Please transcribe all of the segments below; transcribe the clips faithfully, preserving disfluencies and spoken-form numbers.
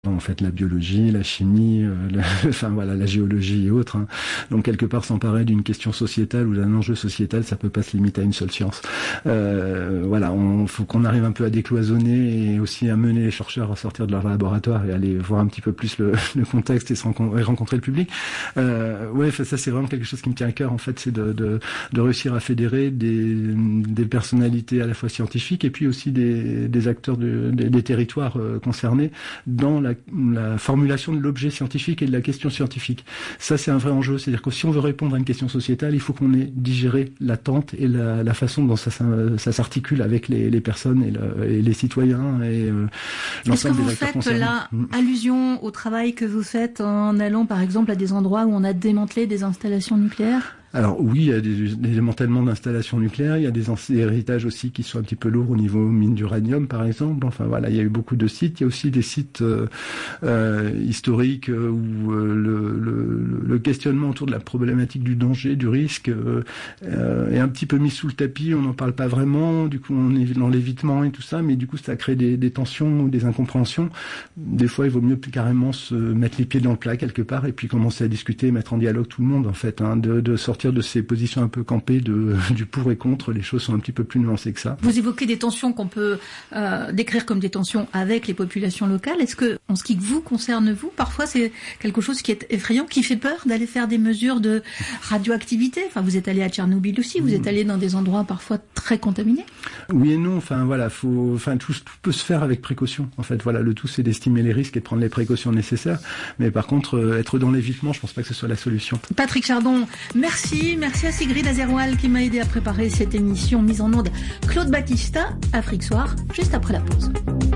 En fait, la biologie, la chimie, euh, la, enfin voilà, la géologie et autres. Hein. Donc quelque part, s'emparer d'une question sociétale ou d'un enjeu sociétal, ça peut pas se limiter à une seule science. Euh, voilà, on faut qu'on arrive un peu à décloisonner et aussi à mener les chercheurs à sortir de leur laboratoire et aller voir un petit peu plus le, le contexte et, se rencontrer, et rencontrer le public. Euh, ouais, ça c'est vraiment quelque chose qui me tient à cœur. En fait, c'est de, de, de réussir à fédérer des, des personnalités à la fois scientifiques et puis aussi des, des acteurs de, des, des territoires euh, concernés dans la La, la formulation de l'objet scientifique et de la question scientifique. Ça, c'est un vrai enjeu. C'est-à-dire que si on veut répondre à une question sociétale, il faut qu'on ait digéré l'attente et la, la façon dont ça, ça, ça s'articule avec les, les personnes et, le, et les citoyens et euh, l'ensemble des acteurs concernés. Est-ce que vous faites là allusion au travail que vous faites en allant, par exemple, à des endroits où on a démantelé des installations nucléaires ? Alors oui, il y a des, des démantèlements d'installations nucléaires, il y a des, des héritages aussi qui sont un petit peu lourds au niveau mine d'uranium par exemple. Enfin voilà, il y a eu beaucoup de sites. Il y a aussi des sites euh, euh, historiques euh, où euh, le, le, le questionnement autour de la problématique du danger, du risque euh, euh, est un petit peu mis sous le tapis. On n'en parle pas vraiment. Du coup, on est dans l'évitement et tout ça, mais du coup, ça crée des, des tensions ou des incompréhensions. Des fois, il vaut mieux carrément se mettre les pieds dans le plat quelque part et puis commencer à discuter, mettre en dialogue tout le monde en fait, hein, de, de sortir de ces positions un peu campées de, du pour et contre. Les choses sont un petit peu plus nuancées que ça. Vous évoquez des tensions qu'on peut euh, décrire comme des tensions avec les populations locales. Est-ce que, en ce qui vous concerne, vous, parfois c'est quelque chose qui est effrayant, qui fait peur d'aller faire des mesures de radioactivité? Enfin, vous êtes allé à Tchernobyl aussi, vous êtes allé dans des endroits parfois très contaminés. Oui et non. Enfin voilà, faut, enfin tout, tout peut se faire avec précaution. En fait, voilà, le tout c'est d'estimer les risques et de prendre les précautions nécessaires. Mais par contre, euh, être dans l'évitement, je pense pas que ce soit la solution. Patrick Chardon, merci. Merci à Sigrid Azeroual qui m'a aidé à préparer cette émission mise en onde. Claude Battista, Afrique Soir, juste après la pause.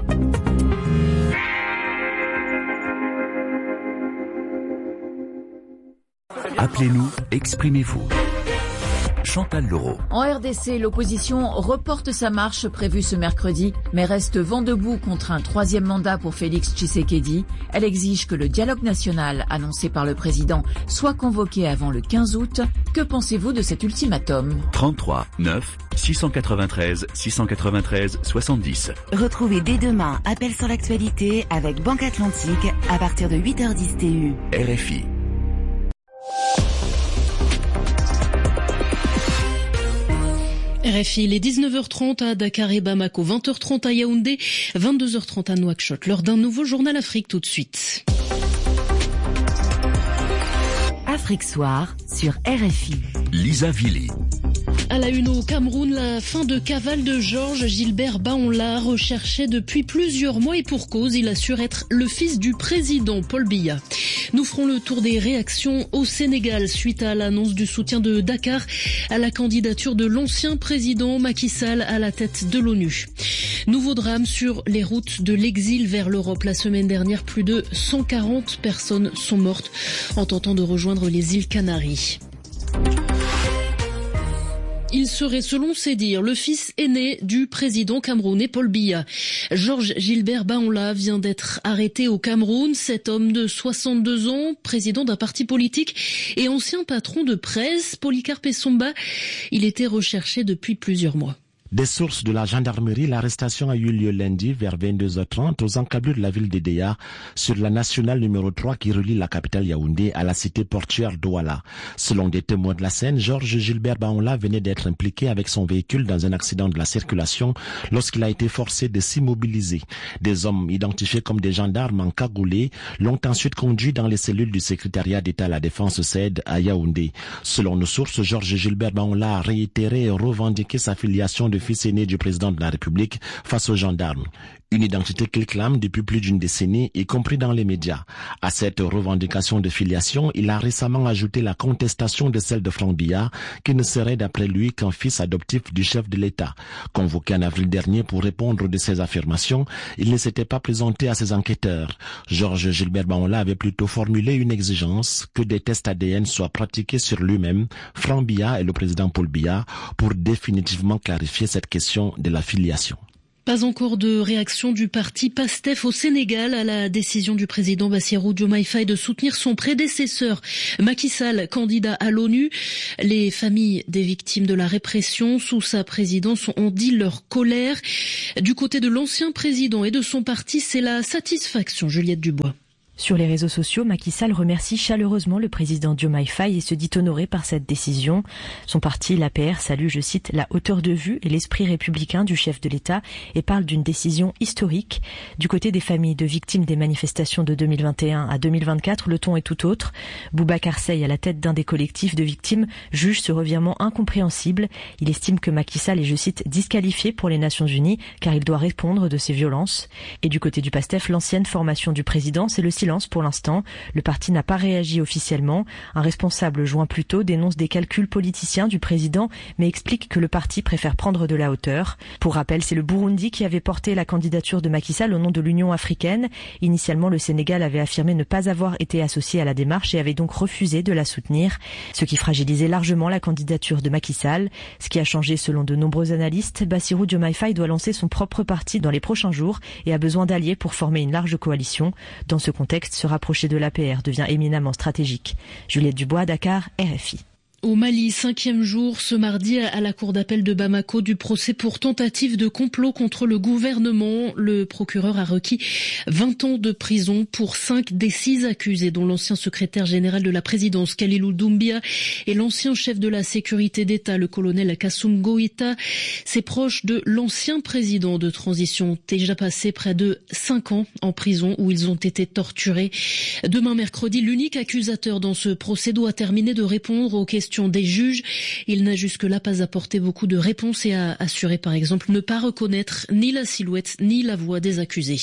Appelez-nous, exprimez-vous. Chantal Leroux. En R D C, l'opposition reporte sa marche prévue ce mercredi, mais reste vent debout contre un troisième mandat pour Félix Tshisekedi. Elle exige que le dialogue national annoncé par le président soit convoqué avant le quinze août. Que pensez-vous de cet ultimatum? trente-trois neuf six cent quatre-vingt-treize six cent quatre-vingt-treize soixante-dix. Retrouvez dès demain Appel sur l'actualité avec Banque Atlantique à partir de huit heures dix T U. R F I. R F I, les dix-neuf heures trente à Dakar et Bamako, vingt heures trente à Yaoundé, vingt-deux heures trente à Nouakchott. L'heure d'un nouveau journal Afrique tout de suite. Afrique Soir sur R F I. Lisa Vili. À la une au Cameroun, la fin de cavale de Georges Gilbert Baonla, recherché depuis plusieurs mois et pour cause, il assure être le fils du président Paul Biya. Nous ferons le tour des réactions au Sénégal suite à l'annonce du soutien de Dakar à la candidature de l'ancien président Macky Sall à la tête de l'ONU. Nouveau drame sur les routes de l'exil vers l'Europe. La semaine dernière, plus de cent quarante personnes sont mortes en tentant de rejoindre les îles Canaries. Il serait, selon ses dires, le fils aîné du président camerounais Paul Biya. Georges Gilbert Baonla vient d'être arrêté au Cameroun. Cet homme de soixante-deux ans, président d'un parti politique et ancien patron de presse, Polycarpe Essomba, il était recherché depuis plusieurs mois. Des sources de la gendarmerie, l'arrestation a eu lieu lundi vers vingt-deux heures trente aux encablures de la ville d'Edéa sur la nationale numéro trois qui relie la capitale Yaoundé à la cité portuaire d'Ouala. Selon des témoins de la scène, Georges Gilbert Baonla venait d'être impliqué avec son véhicule dans un accident de la circulation lorsqu'il a été forcé de s'immobiliser. Des hommes identifiés comme des gendarmes en cagoulé l'ont ensuite conduit dans les cellules du secrétariat d'État à la défense C E D à Yaoundé. Selon nos sources, Georges Gilbert Baonla a réitéré et revendiqué sa filiation de fils aîné du président de la République face aux gendarmes. Une identité qu'il clame depuis plus d'une décennie, y compris dans les médias. À cette revendication de filiation, il a récemment ajouté la contestation de celle de Franck Biya, qui ne serait d'après lui qu'un fils adoptif du chef de l'État. Convoqué en avril dernier pour répondre de ces affirmations, il ne s'était pas présenté à ses enquêteurs. Georges Gilbert Baonla avait plutôt formulé une exigence que des tests A D N soient pratiqués sur lui-même, Franck Biya et le président Paul Biya, pour définitivement clarifier cette question de la filiation. Pas encore de réaction du parti PASTEF au Sénégal à la décision du président Bassirou Diomaye Faye de soutenir son prédécesseur Macky Sall, candidat à l'ONU. Les familles des victimes de la répression sous sa présidence ont dit leur colère. Du côté de l'ancien président et de son parti, c'est la satisfaction. Juliette Dubois. Sur les réseaux sociaux, Macky Sall remercie chaleureusement le président Diomaye Faye et se dit honoré par cette décision. Son parti, l'A P R, salue, je cite, la hauteur de vue et l'esprit républicain du chef de l'État et parle d'une décision historique. Du côté des familles de victimes des manifestations de deux mille vingt et un à deux mille vingt-quatre, le ton est tout autre. Boubacar Seye, à la tête d'un des collectifs de victimes, juge ce revirement incompréhensible. Il estime que Macky Sall est, je cite, disqualifié pour les Nations Unies car il doit répondre de ces violences. Et du côté du PASTEF, l'ancienne formation du président, c'est le silence pour l'instant. Le parti n'a pas réagi officiellement. Un responsable joint plus tôt dénonce des calculs politiciens du président, mais explique que le parti préfère prendre de la hauteur. Pour rappel, c'est le Burundi qui avait porté la candidature de Macky Sall au nom de l'Union africaine. Initialement, le Sénégal avait affirmé ne pas avoir été associé à la démarche et avait donc refusé de la soutenir, ce qui fragilisait largement la candidature de Macky Sall. Ce qui a changé selon de nombreux analystes, Bassirou Diomaye Faye doit lancer son propre parti dans les prochains jours et a besoin d'alliés pour former une large coalition. Dans ce contexte, se rapprocher de l'A P R devient éminemment stratégique. Juliette Dubois, Dakar, R F I. Au Mali, cinquième jour ce mardi à la cour d'appel de Bamako du procès pour tentative de complot contre le gouvernement. Le procureur a requis vingt ans de prison pour cinq des six accusés, dont l'ancien secrétaire général de la présidence Kalilou Doumbia et l'ancien chef de la sécurité d'État, le colonel Kassoum Goïta. Ces proches de l'ancien président de transition ont déjà passé près de cinq ans en prison où ils ont été torturés. Demain mercredi, l'unique accusateur dans ce procès doit terminer de répondre aux questions des juges. Il n'a jusque-là pas apporté beaucoup de réponses et a assuré par exemple ne pas reconnaître ni la silhouette ni la voix des accusés.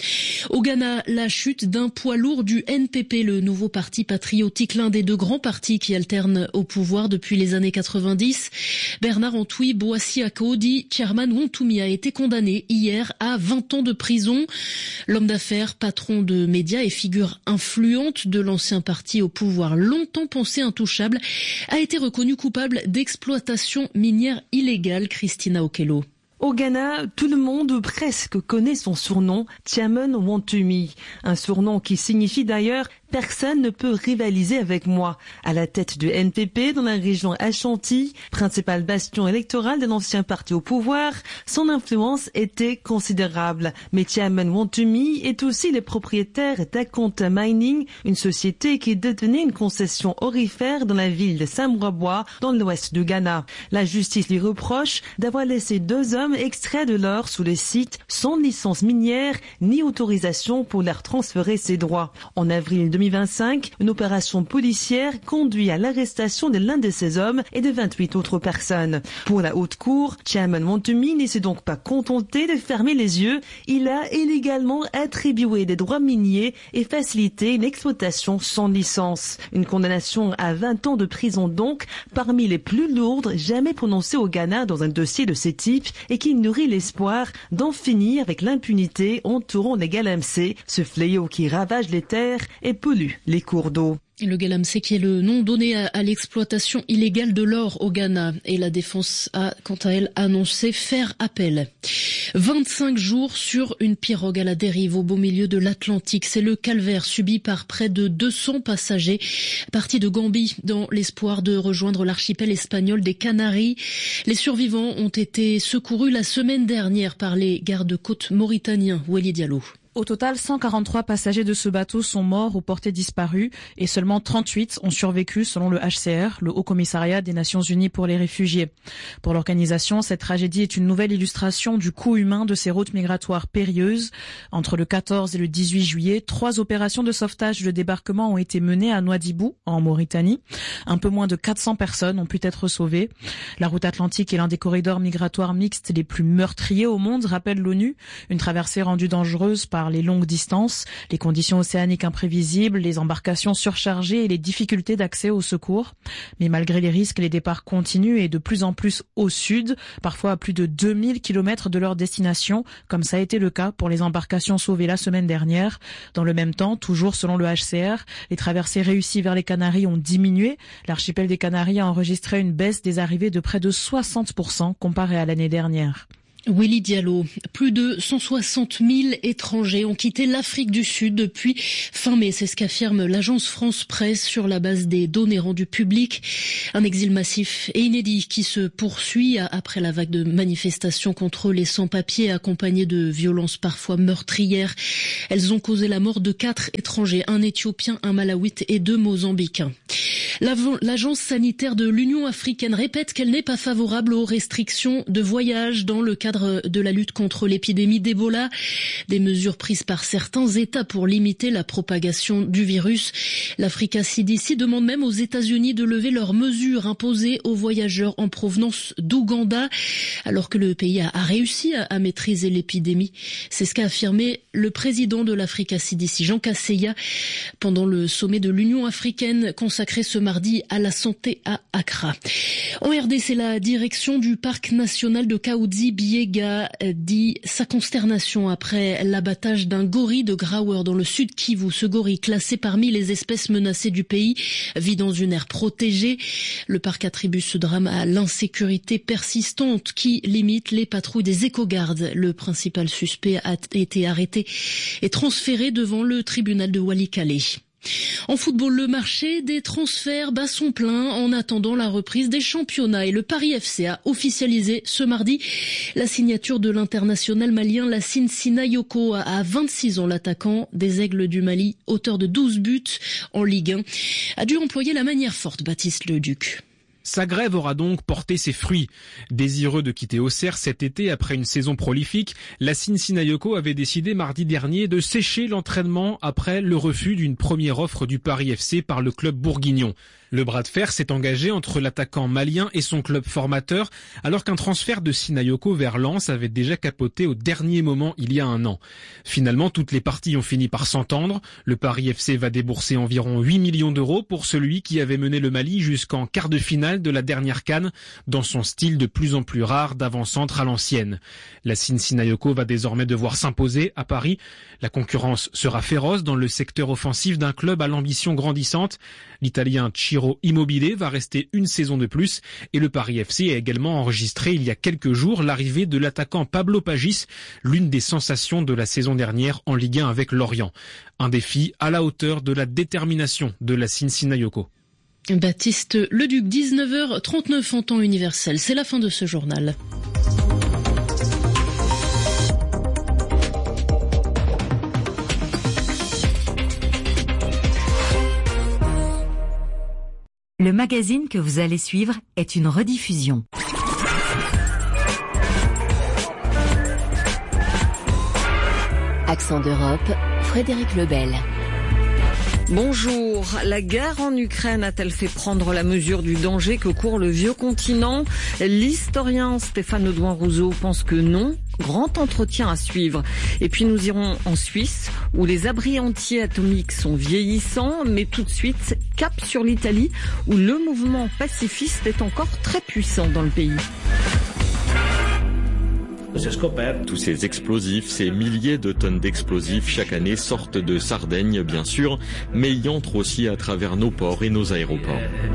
Au Ghana, la chute d'un poids lourd du N P P, le nouveau parti patriotique, l'un des deux grands partis qui alternent au pouvoir depuis les années quatre-vingt-dix. Bernard Antwi Boassi Akodi, chairman Wontumi, a été condamné hier à vingt ans de prison. L'homme d'affaires, patron de médias et figure influente de l'ancien parti au pouvoir, longtemps pensé intouchable, a été reconnu coupable d'exploitation minière illégale. Christina Okello. Au Ghana, tout le monde ou presque connaît son surnom, Chairman Wontumi. Un surnom qui signifie d'ailleurs « personne ne peut rivaliser avec moi ». À la tête du N P P dans la région Ashanti, principal bastion électoral de l'ancien parti au pouvoir, son influence était considérable. Mais Chairman Wontumi est aussi le propriétaire d'Akonta Mining, une société qui détenait une concession aurifère dans la ville de Samrobois, dans l'ouest du Ghana. La justice lui reproche d'avoir laissé deux hommes extraits de l'or sous le site sans licence minière ni autorisation pour leur transférer ses droits. En avril deux mille vingt-cinq, une opération policière conduit à l'arrestation de l'un de ces hommes et de vingt-huit autres personnes. Pour la haute cour, Chairman Wontumi ne s'est donc pas contenté de fermer les yeux. Il a illégalement attribué des droits miniers et facilité une exploitation sans licence. Une condamnation à vingt ans de prison donc, parmi les plus lourdes jamais prononcées au Ghana dans un dossier de ce type et qui nourrit l'espoir d'en finir avec l'impunité entourant les galamsey, ce fléau qui ravage les terres et pollue les cours d'eau. Le galamsey qui est le nom donné à, à l'exploitation illégale de l'or au Ghana, et la défense a quant à elle annoncé faire appel. vingt-cinq jours sur une pirogue à la dérive au beau milieu de l'Atlantique. C'est le calvaire subi par près de deux cents passagers partis de Gambie dans l'espoir de rejoindre l'archipel espagnol des Canaries. Les survivants ont été secourus la semaine dernière par les gardes-côtes mauritaniens. Weli Diallo. Au total, cent quarante-trois passagers de ce bateau sont morts ou portés disparus et seulement trente-huit ont survécu selon le H C R, le Haut Commissariat des Nations Unies pour les réfugiés. Pour l'organisation, cette tragédie est une nouvelle illustration du coût humain de ces routes migratoires périlleuses. Entre le quatorze et le dix-huit juillet, trois opérations de sauvetage de débarquement ont été menées à Nouadhibou, en Mauritanie. Un peu moins de quatre cents personnes ont pu être sauvées. La route atlantique est l'un des corridors migratoires mixtes les plus meurtriers au monde, rappelle l'ONU. Une traversée rendue dangereuse par les longues distances, les conditions océaniques imprévisibles, les embarcations surchargées et les difficultés d'accès au secours. Mais malgré les risques, les départs continuent et de plus en plus au sud, parfois à plus de deux mille kilomètres de leur destination, comme ça a été le cas pour les embarcations sauvées la semaine dernière. Dans le même temps, toujours selon le H C R, les traversées réussies vers les Canaries ont diminué. L'archipel des Canaries a enregistré une baisse des arrivées de près de soixante pour cent comparé à l'année dernière. Willy Diallo. Plus de cent soixante mille étrangers ont quitté l'Afrique du Sud depuis fin mai. C'est ce qu'affirme l'agence France Presse sur la base des données rendues publiques. Un exil massif et inédit qui se poursuit après la vague de manifestations contre les sans-papiers accompagnées de violences parfois meurtrières. Elles ont causé la mort de quatre étrangers, un Éthiopien, un Malawite et deux Mozambicains. L'agence sanitaire de l'Union africaine répète qu'elle n'est pas favorable aux restrictions de voyage dans le cadre de la lutte contre l'épidémie d'Ebola. Des mesures prises par certains États pour limiter la propagation du virus. L'Africa C D C demande même aux États-Unis de lever leurs mesures imposées aux voyageurs en provenance d'Ouganda, alors que le pays a, a réussi à, à maîtriser l'épidémie. C'est ce qu'a affirmé le président de l'Africa C D C, Jean Kaseya, pendant le sommet de l'Union africaine consacré ce mardi à la santé à Accra. En R D C, la direction du parc national de Kahuzi-Biega dit sa consternation après l'abattage d'un gorille de Grauer dans le sud Kivu. Ce gorille, classé parmi les espèces menacées du pays, vit dans une aire protégée. Le parc attribue ce drame à l'insécurité persistante qui limite les patrouilles des écogardes. Le principal suspect a été arrêté et transféré devant le tribunal de Walikale. En football, le marché des transferts bat son plein en attendant la reprise des championnats et le Paris F C a officialisé ce mardi la signature de l'international malien Lassine Sinayoko. À vingt-six ans, l'attaquant des Aigles du Mali, auteur de douze buts en Ligue un, a dû employer la manière forte, Baptiste Leduc. Sa grève aura donc porté ses fruits. Désireux de quitter Auxerre cet été après une saison prolifique, Lassine Sinayoko avait décidé mardi dernier de sécher l'entraînement après le refus d'une première offre du Paris F C par le club bourguignon. Le bras de fer s'est engagé entre l'attaquant malien et son club formateur, alors qu'un transfert de Sinayoko vers Lens avait déjà capoté au dernier moment il y a un an. Finalement, toutes les parties ont fini par s'entendre. Le Paris F C va débourser environ huit millions d'euros pour celui qui avait mené le Mali jusqu'en quart de finale de la dernière CAN, dans son style de plus en plus rare d'avant-centre à l'ancienne. Lassine Sinayoko va désormais devoir s'imposer à Paris. La concurrence sera féroce dans le secteur offensif d'un club à l'ambition grandissante. L'Italien Ciro Immobile va rester une saison de plus et le Paris F C a également enregistré il y a quelques jours l'arrivée de l'attaquant Pablo Pagis, l'une des sensations de la saison dernière en Ligue un avec Lorient. Un défi à la hauteur de la détermination de Lassine Sinayoko. Baptiste Leduc, dix-neuf heures trente-neuf en temps universel. C'est la fin de ce journal. Le magazine que vous allez suivre est une rediffusion. Accent d'Europe, Frédéric Lebel. Bonjour. La guerre en Ukraine a-t-elle fait prendre la mesure du danger que court le vieux continent? L'historien Stéphane Audouin-Rousseau pense que non. Grand entretien à suivre. Et puis nous irons en Suisse, où les abris anti-atomiques sont vieillissants, mais tout de suite, cap sur l'Italie, où le mouvement pacifiste est encore très puissant dans le pays. Tous ces explosifs, ces milliers de tonnes d'explosifs chaque année sortent de Sardaigne, bien sûr, mais y entrent aussi à travers nos ports et nos aéroports.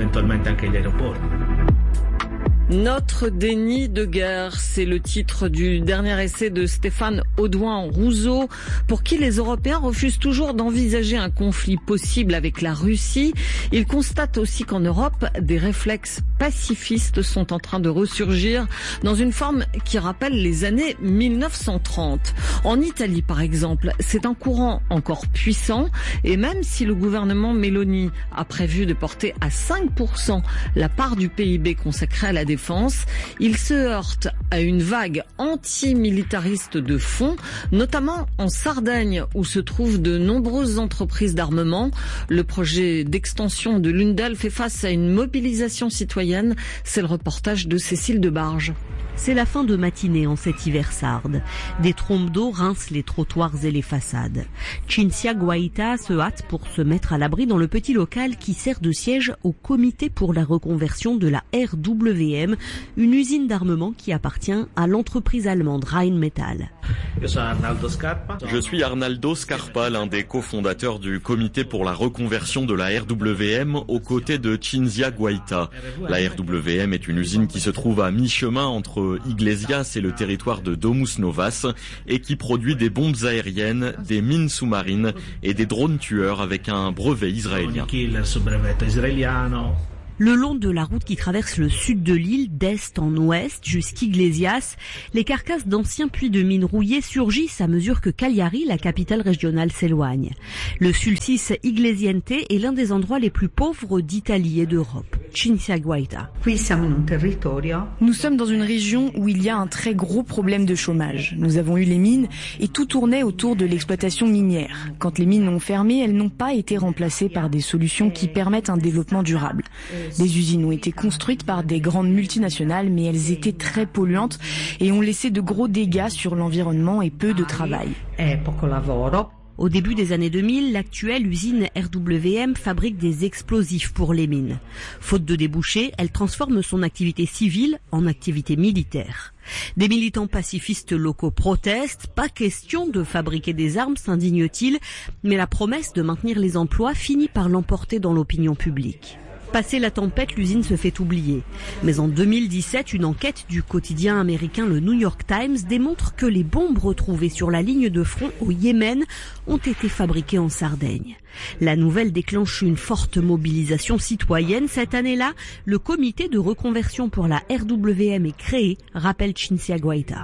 Notre déni de guerre, c'est le titre du dernier essai de Stéphane Audouin-Rousseau, pour qui les Européens refusent toujours d'envisager un conflit possible avec la Russie. Il constate aussi qu'en Europe, des réflexes pacifistes sont en train de ressurgir dans une forme qui rappelle les années mille neuf cent trente. En Italie, par exemple, c'est un courant encore puissant, et même si le gouvernement Meloni a prévu de porter à cinq pour cent la part du P I B consacrée à la défense, il se heurte à une vague anti-militariste de fond, notamment en Sardaigne, où se trouvent de nombreuses entreprises d'armement. Le projet d'extension de l'une d'elles fait face à une mobilisation citoyenne. C'est le reportage de Cécile Debarge. C'est la fin de matinée en cet hiver sarde. Des trompes d'eau rincent les trottoirs et les façades. Cinzia Guaita se hâte pour se mettre à l'abri dans le petit local qui sert de siège au comité pour la reconversion de la R W M, une usine d'armement qui appartient à l'entreprise allemande Rheinmetall. Je suis Arnaldo Scarpa, l'un des cofondateurs du comité pour la reconversion de la R W M aux côtés de Cinzia Guaita. La R W M est une usine qui se trouve à mi-chemin entre Iglesias et le territoire de Domus Novas et qui produit des bombes aériennes, des mines sous-marines et des drones tueurs avec un brevet israélien. Le long de la route qui traverse le sud de l'île, d'est en ouest jusqu'Iglesias, les carcasses d'anciens puits de mines rouillés surgissent à mesure que Cagliari, la capitale régionale, s'éloigne. Le Sulcis Iglesiente est l'un des endroits les plus pauvres d'Italie et d'Europe. Cinzia Guaita. Nous sommes dans une région où il y a un très gros problème de chômage. Nous avons eu les mines et tout tournait autour de l'exploitation minière. Quand les mines ont fermé, elles n'ont pas été remplacées par des solutions qui permettent un développement durable. Des usines ont été construites par des grandes multinationales, mais elles étaient très polluantes et ont laissé de gros dégâts sur l'environnement et peu de travail. Au début des années deux mille, l'actuelle usine R W M fabrique des explosifs pour les mines. Faute de débouchés, elle transforme son activité civile en activité militaire. Des militants pacifistes locaux protestent. Pas question de fabriquer des armes, s'indignent-ils, mais la promesse de maintenir les emplois finit par l'emporter dans l'opinion publique. Passé la tempête, l'usine se fait oublier. Mais en deux mille dix-sept, une enquête du quotidien américain le New York Times démontre que les bombes retrouvées sur la ligne de front au Yémen ont été fabriquées en Sardaigne. La nouvelle déclenche une forte mobilisation citoyenne. Cette année-là, le comité de reconversion pour la R W M est créé, rappelle Cinzia Guaita.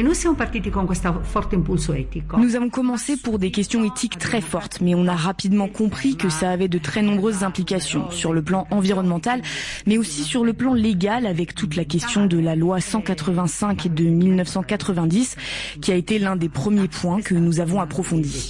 Nous avons commencé pour des questions éthiques très fortes, mais on a rapidement compris que ça avait de très nombreuses implications sur le plan environnemental, mais aussi sur le plan légal, avec toute la question de la loi cent quatre-vingt-cinq de mille neuf cent quatre-vingt-dix, qui a été l'un des premiers points que nous avons approfondis.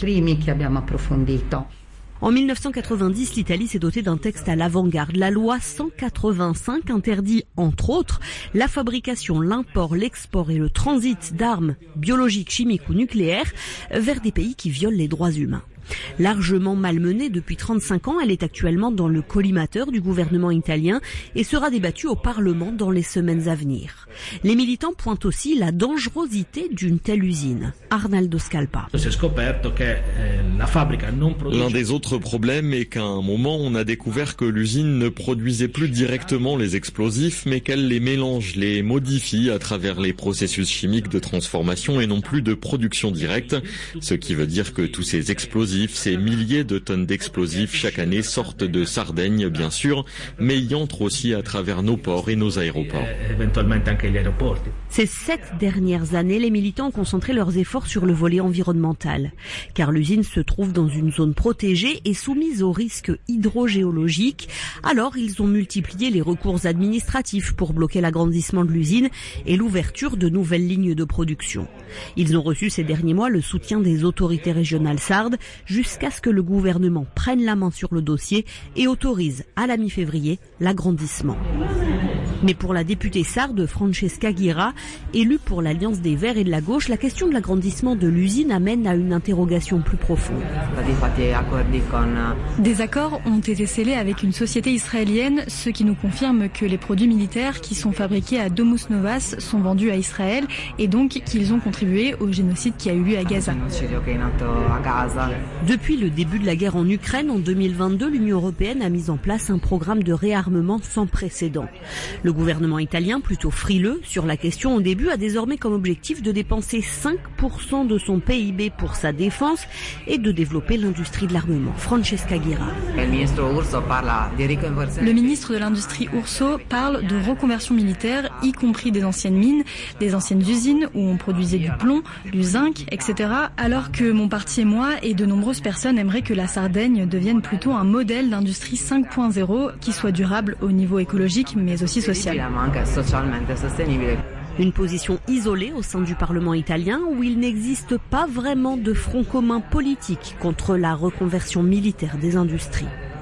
En mille neuf cent quatre-vingt-dix, l'Italie s'est dotée d'un texte à l'avant-garde. La loi cent quatre-vingt-cinq interdit, entre autres, la fabrication, l'import, l'export et le transit d'armes biologiques, chimiques ou nucléaires vers des pays qui violent les droits humains. Largement malmenée depuis trente-cinq ans, elle est actuellement dans le collimateur du gouvernement italien et sera débattue au Parlement dans les semaines à venir. Les militants pointent aussi la dangerosité d'une telle usine. Arnaldo Scarpa. L'un des autres problèmes est qu'à un moment, on a découvert que l'usine ne produisait plus directement les explosifs, mais qu'elle les mélange, les modifie à travers les processus chimiques de transformation et non plus de production directe, ce qui veut dire que tous ces explosifs, ces milliers de tonnes d'explosifs chaque année sortent de Sardaigne, bien sûr, mais y entrent aussi à travers nos ports et nos aéroports. Ces sept dernières années, les militants ont concentré leurs efforts sur le volet environnemental, car l'usine se trouve dans une zone protégée et soumise aux risques hydrogéologiques. Alors, ils ont multiplié les recours administratifs pour bloquer l'agrandissement de l'usine et l'ouverture de nouvelles lignes de production. Ils ont reçu ces derniers mois le soutien des autorités régionales sardes, jusqu'à ce que le gouvernement prenne la main sur le dossier et autorise à la mi-février l'agrandissement. Mais pour la députée sarde Francesca Ghira, élue pour l'Alliance des Verts et de la Gauche, la question de l'agrandissement de l'usine amène à une interrogation plus profonde. Des accords ont été scellés avec une société israélienne, ce qui nous confirme que les produits militaires qui sont fabriqués à Domus Novas sont vendus à Israël et donc qu'ils ont contribué au génocide qui a eu lieu à Gaza. Depuis le début de la guerre en Ukraine, en deux mille vingt-deux, l'Union européenne a mis en place un programme de réarmement sans précédent. Le gouvernement italien, plutôt frileux sur la question au début, a désormais comme objectif de dépenser cinq pour cent de son P I B pour sa défense et de développer l'industrie de l'armement. Francesca Ghira. Le ministre de l'Industrie Urso parle de reconversion militaire, y compris des anciennes mines, des anciennes usines où on produisait du plomb, du zinc, et cetera. Alors que mon parti et moi et de nombreuses personnes aimeraient que la Sardaigne devienne plutôt un modèle d'industrie cinq point zéro qui soit durable au niveau écologique mais aussi social. Une position isolée au sein du Parlement italien où il n'existe pas vraiment de front commun politique contre la reconversion militaire des industries.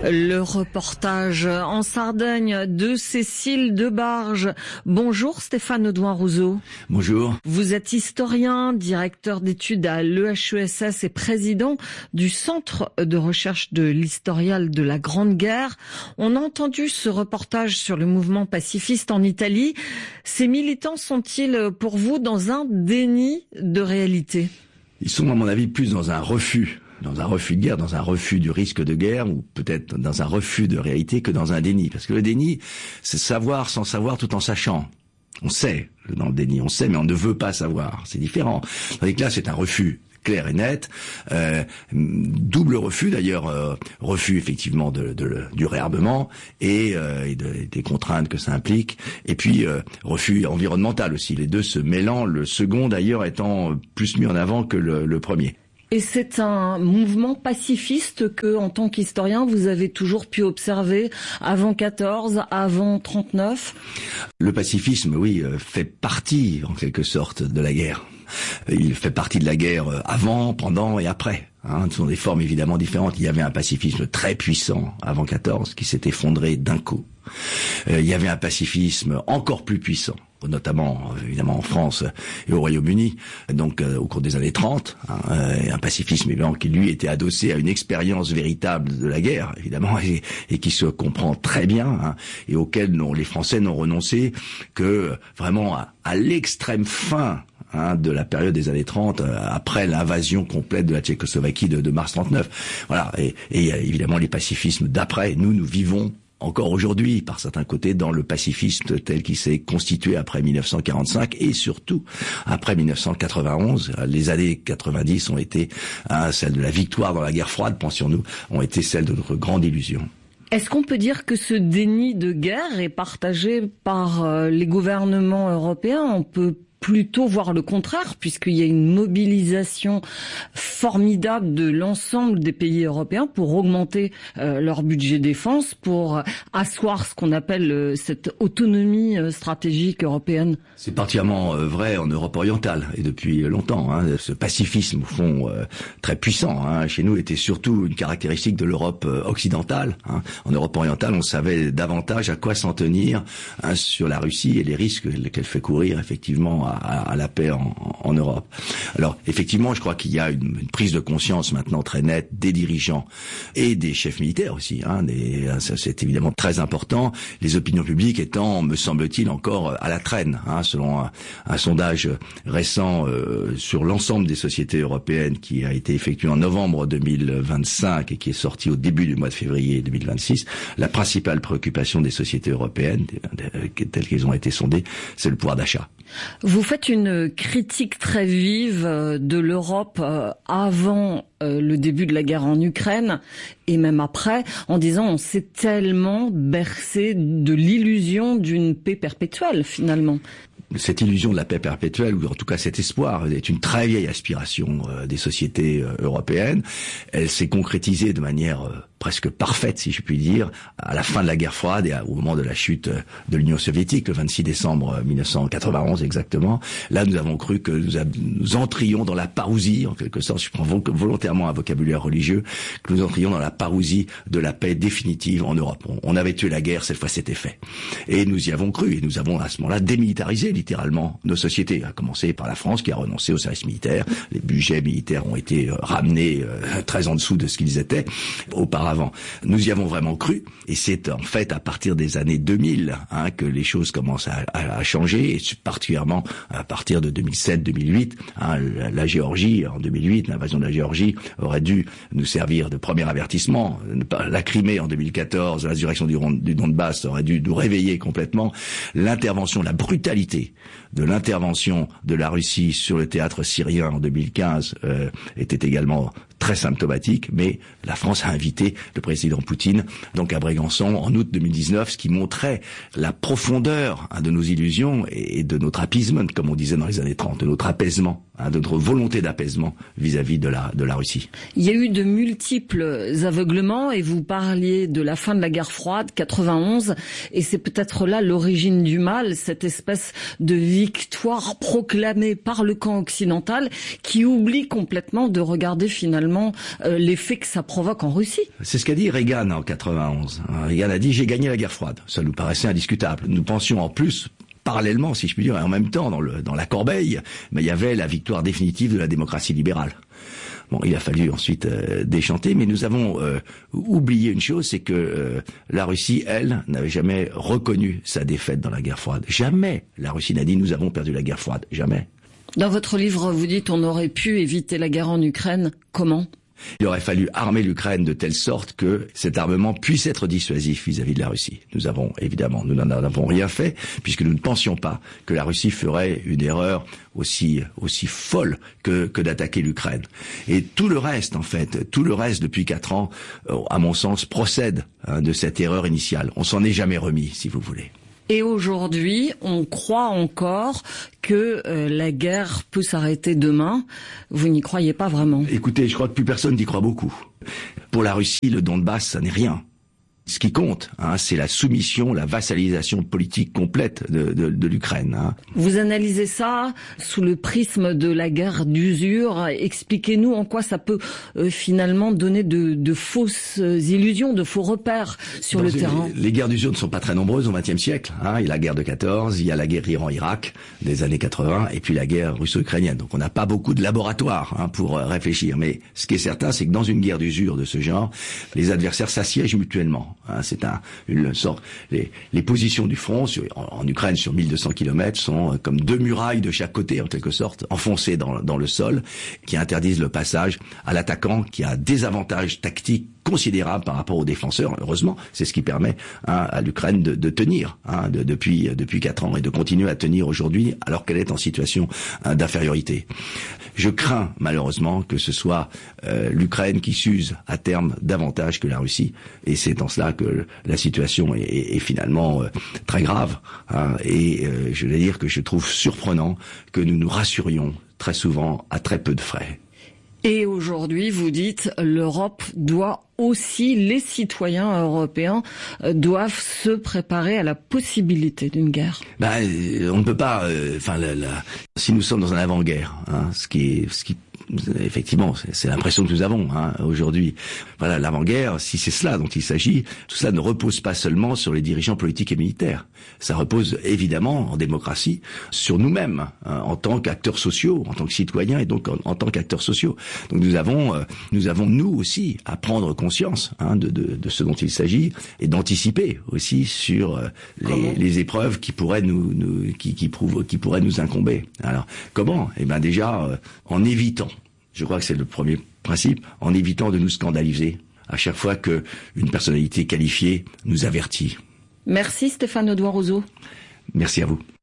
Le reportage en Sardaigne de Cécile Debarge. Bonjour Stéphane Audouin-Rousseau. Bonjour. Vous êtes historien, directeur d'études à l'E H E S S et président du Centre de recherche de l'historial de la Grande Guerre. On a entendu ce reportage sur le mouvement pacifiste en Italie. Ces militants sont-ils pour vous dans un déni de réalité ? Ils sont à mon avis plus dans un refus. Dans un refus de guerre, dans un refus du risque de guerre, ou peut-être dans un refus de réalité que dans un déni. Parce que le déni, c'est savoir sans savoir tout en sachant. On sait dans le déni, on sait, mais on ne veut pas savoir. C'est différent. Tandis que là, c'est un refus clair et net, euh, double refus d'ailleurs, euh, refus effectivement de, de, du réarmement et, euh, et de, des contraintes que ça implique, et puis euh, refus environnemental aussi. Les deux se mêlant, le second d'ailleurs étant plus mis en avant que le, le premier. Et c'est un mouvement pacifiste que, en tant qu'historien, vous avez toujours pu observer avant quatorze, avant trente-neuf. Le pacifisme, oui, fait partie, en quelque sorte, de la guerre. Il fait partie de la guerre avant, pendant et après. Hein, ce sont des formes évidemment différentes. Il y avait un pacifisme très puissant avant quatorze qui s'est effondré d'un coup. Euh, il y avait un pacifisme encore plus puissant, notamment évidemment en France et au Royaume-Uni, donc euh, au cours des années trente, hein, euh, un pacifisme évidemment qui lui était adossé à une expérience véritable de la guerre, évidemment, et, et qui se comprend très bien, hein, et auquel non, les Français n'ont renoncé que vraiment à, à l'extrême fin Hein, de la période des années trente, euh, après l'invasion complète de la Tchécoslovaquie de, de mars trente-neuf. Voilà, et, et il y a évidemment les pacifismes d'après. Nous, nous vivons encore aujourd'hui, par certains côtés, dans le pacifisme tel qu'il s'est constitué après mille neuf cent quarante-cinq et surtout après mille neuf cent quatre-vingt-onze. Les années quatre-vingt-dix ont été hein, celles de la victoire dans la guerre froide, pensions-nous, ont été celles de notre grande illusion. Est-ce qu'on peut dire que ce déni de guerre est partagé par euh, les gouvernements européens ? On peut plutôt voir le contraire, puisqu'il y a une mobilisation formidable de l'ensemble des pays européens pour augmenter euh, leur budget défense, pour asseoir ce qu'on appelle euh, cette autonomie euh, stratégique européenne. C'est particulièrement euh, vrai en Europe orientale, et depuis longtemps. Hein, ce pacifisme, au fond, euh, très puissant, hein, chez nous, était surtout une caractéristique de l'Europe euh, occidentale. Hein. En Europe orientale, on savait davantage à quoi s'en tenir hein, sur la Russie et les risques qu'elle fait courir, effectivement, à, à la paix en, en Europe. Alors, effectivement, je crois qu'il y a une, une prise de conscience maintenant très nette des dirigeants et des chefs militaires aussi. Hein, des, ça, c'est évidemment très important. Les opinions publiques étant, me semble-t-il, encore à la traîne. Hein, selon un, un sondage récent euh, sur l'ensemble des sociétés européennes qui a été effectué en novembre deux mille vingt-cinq et qui est sorti au début du mois de février deux mille vingt-six, la principale préoccupation des sociétés européennes, telles qu'elles ont été sondées, c'est le pouvoir d'achat. Vous faites une critique très vive de l'Europe avant le début de la guerre en Ukraine et même après, en disant on s'est tellement bercé de l'illusion d'une paix perpétuelle finalement. Cette illusion de la paix perpétuelle, ou en tout cas cet espoir, est une très vieille aspiration euh, des sociétés euh, européennes. Elle s'est concrétisée de manière euh, presque parfaite, si je puis dire, à la fin de la guerre froide et à, au moment de la chute de l'Union soviétique, le vingt-six décembre mille neuf cent quatre-vingt-onze exactement. Là, nous avons cru que nous, a, nous entrions dans la parousie, en quelque sorte, je prends vo- volontairement un vocabulaire religieux, que nous entrions dans la parousie de la paix définitive en Europe. On, on avait tué la guerre, cette fois c'était fait. Et nous y avons cru, et nous avons à ce moment-là démilitarisé littéralement nos sociétés, à commencer par la France qui a renoncé au service militaire. Les budgets militaires ont été euh, ramenés euh, très en dessous de ce qu'ils étaient auparavant. Nous y avons vraiment cru, et c'est en fait à partir des années deux mille hein, que les choses commencent à, à, à changer, et particulièrement à partir de deux mille sept deux mille huit. Hein, la, la Géorgie, en deux mille huit, l'invasion de la Géorgie aurait dû nous servir de premier avertissement. La Crimée en deux mille quatorze, l'insurrection du, du Donbass aurait dû nous réveiller complètement. L'intervention, la brutalité de l'intervention de la Russie sur le théâtre syrien en deux mille quinze euh, était également très symptomatique, mais la France a invité le président Poutine donc à Brégançon en août deux mille dix-neuf, ce qui montrait la profondeur hein, de nos illusions et de notre appeasement, comme on disait dans les années trente, de notre apaisement, hein, de notre volonté d'apaisement vis-à-vis de la, de la Russie. Il y a eu de multiples aveuglements et vous parliez de la fin de la guerre froide, quatre-vingt-onze, et c'est peut-être là l'origine du mal, cette espèce de victoire proclamée par le camp occidental qui oublie complètement de regarder finalement finalement euh, l'effet que ça provoque en Russie. C'est ce qu'a dit Reagan en quatre-vingt-onze. Reagan a dit « j'ai gagné la guerre froide ». Ça nous paraissait indiscutable. Nous pensions en plus, parallèlement, si je puis dire, et en même temps, dans, le, dans la corbeille, mais il y avait la victoire définitive de la démocratie libérale. Bon, il a fallu ensuite euh, déchanter, mais nous avons euh, oublié une chose, c'est que euh, la Russie, elle, n'avait jamais reconnu sa défaite dans la guerre froide. Jamais la Russie n'a dit « nous avons perdu la guerre froide ». Jamais. Dans votre livre, vous dites on aurait pu éviter la guerre en Ukraine. Comment ? Il aurait fallu armer l'Ukraine de telle sorte que cet armement puisse être dissuasif vis-à-vis de la Russie. Nous avons, évidemment, nous n'en avons rien fait, puisque nous ne pensions pas que la Russie ferait une erreur aussi aussi folle que, que d'attaquer l'Ukraine. Et tout le reste, en fait, tout le reste depuis quatre ans, à mon sens, procède hein, de cette erreur initiale. On s'en est jamais remis, si vous voulez. Et aujourd'hui, on croit encore que euh, la guerre peut s'arrêter demain. Vous n'y croyez pas vraiment? Écoutez, je crois que plus personne n'y croit beaucoup. Pour la Russie, le Donbass, ça n'est rien. Ce qui compte, hein, c'est la soumission, la vassalisation politique complète de, de, de l'Ukraine. Hein. Vous analysez ça sous le prisme de la guerre d'usure. Expliquez-nous en quoi ça peut euh, finalement donner de, de fausses illusions, de faux repères sur Dans le une, terrain. Les guerres d'usure ne sont pas très nombreuses au vingtième siècle. Hein. Il y a la guerre de quatorze, il y a la guerre Iran-Irak des années quatre-vingts, et puis la guerre russo-ukrainienne. Donc on n'a pas beaucoup de laboratoires hein, pour euh, réfléchir. Mais ce qui est certain, c'est que dans une guerre d'usure de ce genre, les adversaires s'assiègent mutuellement. Hein, c'est un, une sorte. Les, les positions du front sur, en, en Ukraine sur mille deux cents kilomètres sont comme deux murailles de chaque côté en quelque sorte, enfoncées dans, dans le sol, qui interdisent le passage à l'attaquant qui a des avantages tactiques considérable par rapport aux défenseurs. Heureusement, c'est ce qui permet hein, à l'Ukraine de, de tenir hein, de, depuis depuis quatre ans et de continuer à tenir aujourd'hui alors qu'elle est en situation hein, d'infériorité. Je crains malheureusement que ce soit euh, l'Ukraine qui s'use à terme davantage que la Russie, et c'est en cela que la situation est, est, est finalement euh, très grave. Hein, et euh, je vais dire que je trouve surprenant que nous nous rassurions très souvent à très peu de frais. Et aujourd'hui, vous dites, l'Europe doit aussi, les citoyens européens euh, doivent se préparer à la possibilité d'une guerre. Ben, on ne peut pas. Enfin, euh, si nous sommes dans un avant-guerre, hein, ce qui est, ce qui effectivement, c'est l'impression que nous avons hein, aujourd'hui. Voilà, l'avant-guerre, si c'est cela dont il s'agit, tout cela ne repose pas seulement sur les dirigeants politiques et militaires. Ça repose évidemment, en démocratie, sur nous-mêmes, hein, en tant qu'acteurs sociaux, en tant que citoyens et donc en, en tant qu'acteurs sociaux. Donc nous avons, euh, nous avons nous aussi à prendre conscience hein, de, de, de ce dont il s'agit et d'anticiper aussi sur euh, les, les épreuves qui pourraient nous, nous qui, qui, prouvent, qui pourraient nous incomber. Alors comment? Eh ben déjà euh, en évitant. Je crois que c'est le premier principe, en évitant de nous scandaliser à chaque fois que une personnalité qualifiée nous avertit. Merci Stéphane Audouin-Rousseau. Merci à vous.